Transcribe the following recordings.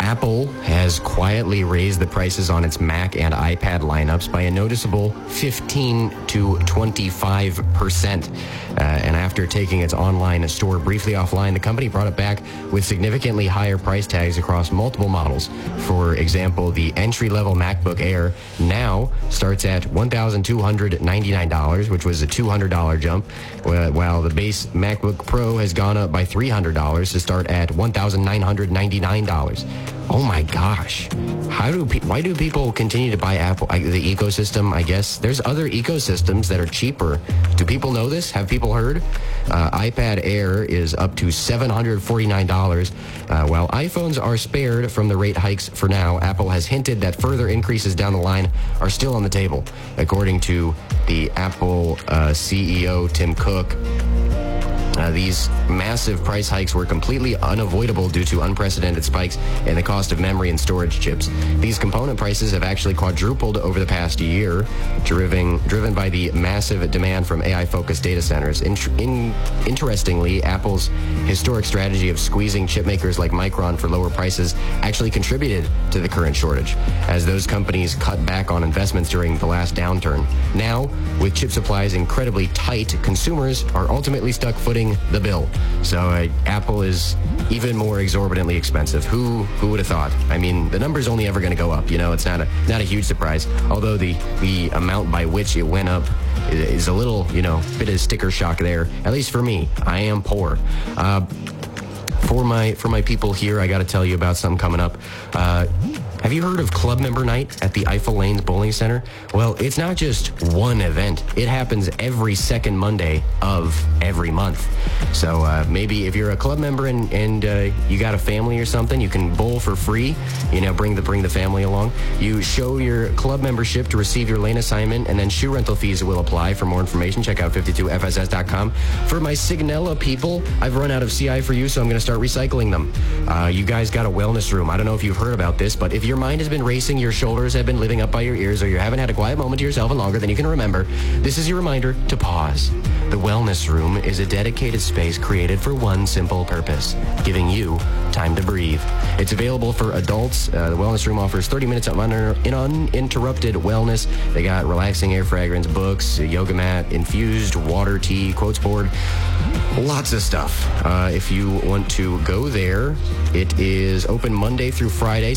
Apple has quietly raised the prices on its Mac and iPad lineups by a noticeable 15 to 25%. And after taking its online store briefly offline, the company brought it back with significantly higher price tags across multiple models. For example, the entry-level MacBook Air now starts at $1,299, which was a $200 jump, while the base MacBook Pro has gone up by $300 to start at $1,999. Oh my gosh. Why do people continue to buy Apple? The ecosystem, I guess. There's other ecosystems that are cheaper. Do people know this? Have people heard? iPad Air is up to $749. While iPhones are spared from the rate hikes for now, Apple has hinted that further increases down the line are still on the table. According to the Apple CEO, Tim Cook, these massive price hikes were completely unavoidable due to unprecedented spikes in the cost of memory and storage chips. These component prices have actually quadrupled over the past year, driven by the massive demand from AI-focused data centers. Interestingly, Apple's historic strategy of squeezing chip makers like Micron for lower prices actually contributed to the current shortage, as those companies cut back on investments during the last downturn. Now, with chip supplies incredibly tight, consumers are ultimately stuck footing the bill. So Apple is even more exorbitantly expensive. Who would have thought? I mean, the number's only ever going to go up. You know, it's not a huge surprise. Although the amount by which it went up is a little, bit of sticker shock there. At least for me, I am poor. For my people here, I got to tell you about something coming up. Have you heard of Club Member Night at the Eiffel Lanes Bowling Center? Well, it's not just one event. It happens every second Monday of every month. So maybe if you're a club member and you got a family or something, you can bowl for free. Bring the family along. You show your club membership to receive your lane assignment, and then shoe rental fees will apply. For more information, check out 52fss.com. For my Signella people, I've run out of CI for you, so I'm going to start recycling them. You guys got a wellness room. I don't know if you've heard about this, but if your mind has been racing, your shoulders have been living up by your ears, or you haven't had a quiet moment to yourself in longer than you can remember, this is your reminder to pause. The Wellness Room is a dedicated space created for one simple purpose: giving you time to breathe. It's available for adults. The Wellness Room offers 30 minutes of uninterrupted wellness. They got relaxing air fragrance, books, a yoga mat, infused water, tea, quotes board, lots of stuff. If you want to go there, it is open Monday through Friday,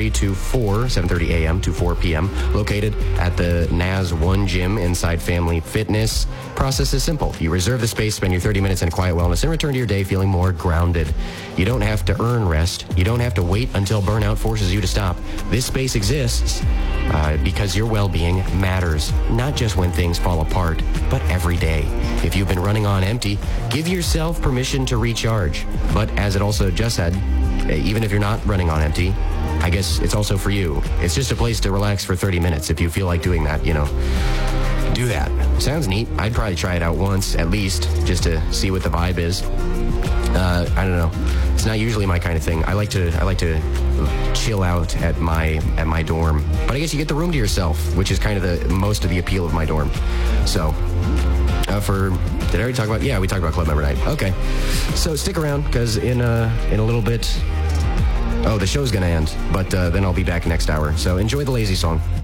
7:30 a.m. to 4 p.m., located at the NAS 1 gym inside Family Fitness. Process is simple. You reserve the space, spend your 30 minutes in quiet wellness, and return to your day feeling more grounded. You don't have to earn rest. You don't have to wait until burnout forces you to stop. This space exists because your well-being matters, not just when things fall apart, but every day. If you've been running on empty, give yourself permission to recharge. But as it also just said, even if you're not running on empty, I guess it's also for you. It's just a place to relax for 30 minutes if you feel like doing that, Do that. Sounds neat. I'd probably try it out once, at least, just to see what the vibe is. I don't know. It's not usually my kind of thing. I like to chill out at my dorm. But I guess you get the room to yourself, which is kind of most of the appeal of my dorm. So, did I already talk about? Yeah, we talked about Club Member Night. Okay. So stick around, because in a little bit, the show's going to end. But then I'll be back next hour. So enjoy the lazy song.